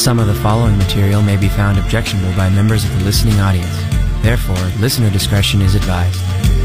Some of the following material may be found objectionable by members of the listening audience. Therefore, listener discretion is advised.